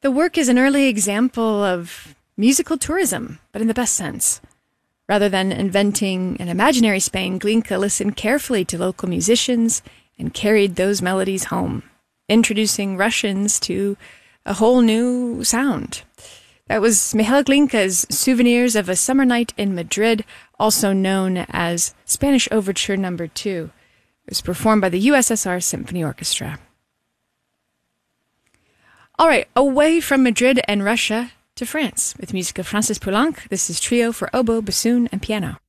The work is an early example of musical tourism, but in the best sense. Rather than inventing an imaginary Spain, Glinka listened carefully to local musicians and carried those melodies home, introducing Russians to a whole new sound. That was Michal Glinka's Souvenirs of a Summer Night in Madrid, also known as Spanish Overture No. 2. It was performed by the USSR Symphony Orchestra. All right, away from Madrid and Russia to France with music of Francis Poulenc. This is Trio for Oboe, Bassoon, and Piano.